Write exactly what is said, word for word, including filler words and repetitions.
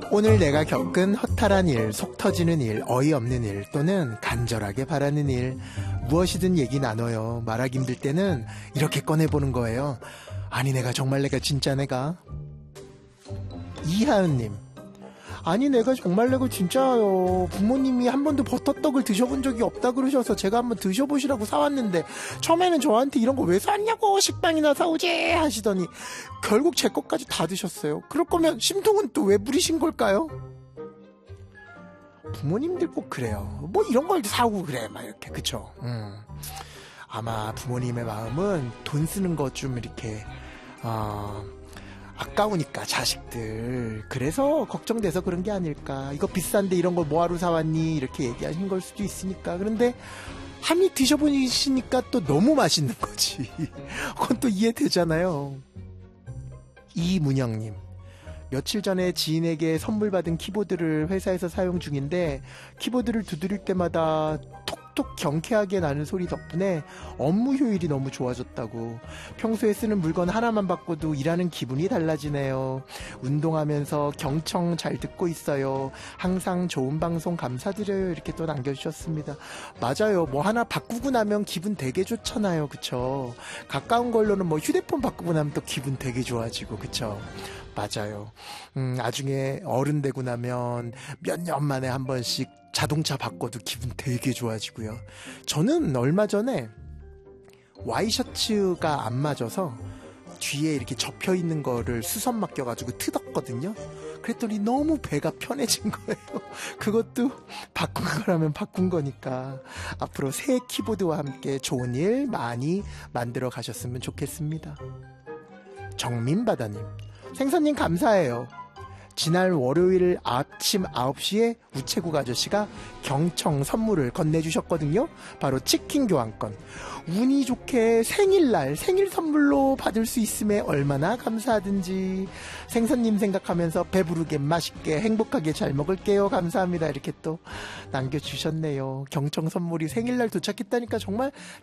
오늘 내가 겪은 허탈한 일, 속 터지는 일, 어이없는 일, 또는 간절하게 바라는 일, 무엇이든 얘기 나눠요. 말하기 힘들 때는 이렇게 꺼내보는 거예요. 아니 내가 정말 내가 진짜 내가. 이하은님, 아니 내가 정말 내가 진짜요. 부모님이 한 번도 버터떡을 드셔본 적이 없다 그러셔서 제가 한번 드셔보시라고 사왔는데 처음에는 저한테 이런 거 왜 샀냐고, 식빵이나 사오지 하시더니 결국 제 것까지 다 드셨어요. 그럴 거면 심통은 또 왜 부리신 걸까요? 부모님들 꼭 그래요. 뭐 이런 걸 사오고 그래 막 이렇게. 그쵸? 음. 아마 부모님의 마음은 돈 쓰는 거 좀 이렇게 어, 아까우니까 자식들, 그래서 걱정돼서 그런 게 아닐까. 이거 비싼데 이런 걸 뭐하러 사왔니 이렇게 얘기하신 걸 수도 있으니까. 그런데 한 입 드셔보시니까 또 너무 맛있는 거지. 그건 또 이해되잖아요. 이문영님, 며칠 전에 지인에게 선물 받은 키보드를 회사에서 사용 중인데 키보드를 두드릴 때마다 톡톡 경쾌하게 나는 소리 덕분에 업무 효율이 너무 좋아졌다고. 평소에 쓰는 물건 하나만 바꿔도 일하는 기분이 달라지네요. 운동하면서 경청 잘 듣고 있어요. 항상 좋은 방송 감사드려요. 이렇게 또 남겨주셨습니다. 맞아요. 뭐 하나 바꾸고 나면 기분 되게 좋잖아요. 그쵸? 가까운 걸로는 뭐 휴대폰 바꾸고 나면 또 기분 되게 좋아지고. 그쵸? 맞아요. 음, 나중에 어른 되고 나면 몇 년 만에 한 번씩 자동차 바꿔도 기분 되게 좋아지고요. 저는 얼마 전에 와이셔츠가 안 맞아서 뒤에 이렇게 접혀 있는 거를 수선 맡겨가지고 뜯었거든요. 그랬더니 너무 배가 편해진 거예요. 그것도 바꾼 거라면 바꾼 거니까 앞으로 새 키보드와 함께 좋은 일 많이 만들어 가셨으면 좋겠습니다. 정민바다님, 생선님 감사해요. 지난 월요일 아침 아홉 시에 우체국 아저씨가 경청 선물을 건네주셨거든요. 바로 치킨 교환권. 운이 좋게 생일날 생일 선물로 받을 수 있음에 얼마나 감사하든지. 생선님 생각하면서 배부르게 맛있게 행복하게 잘 먹을게요. 감사합니다. 이렇게 또 남겨주셨네요. 경청 선물이 생일날 도착했다니까 정말